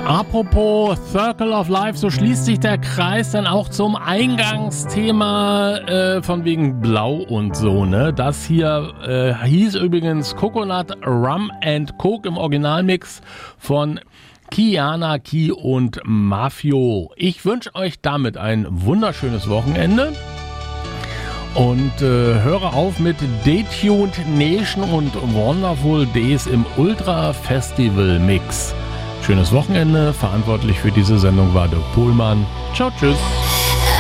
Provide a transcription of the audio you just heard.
Apropos Circle of Life, so schließt sich der Kreis dann auch zum Eingangsthema von wegen Blau und so, ne? Das hier hieß übrigens Coconut Rum and Coke im Originalmix von Kiana Key und Mafio. Ich wünsche euch damit ein wunderschönes Wochenende und höre auf mit Detuned Nation und Wonderful Days im Ultra Festival Mix. Schönes Wochenende. Verantwortlich für diese Sendung war Dirk Pohlmann. Ciao, tschüss.